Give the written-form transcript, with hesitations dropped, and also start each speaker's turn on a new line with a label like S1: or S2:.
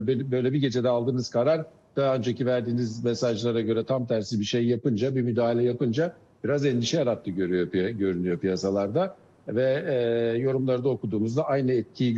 S1: böyle bir gecede aldığınız karar daha önceki verdiğiniz mesajlara göre tam tersi bir şey yapınca, bir müdahale yapınca biraz endişe yarattı görünüyor piyasalarda ve yorumları da okuduğumuzda aynı etkiyi